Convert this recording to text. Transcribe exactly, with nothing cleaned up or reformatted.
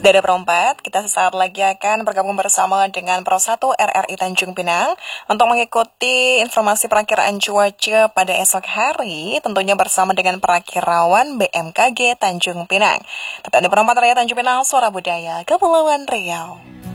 Saudara perempat, kita sesaat lagi akan bergabung bersama dengan Pro satu R R I Tanjung Pinang untuk mengikuti informasi perakiraan cuaca pada esok hari, tentunya bersama dengan perakirawan B M K G Tanjung Pinang. Tetap di perempat raya Tanjung Pinang, Suara Budaya, Kepulauan Riau.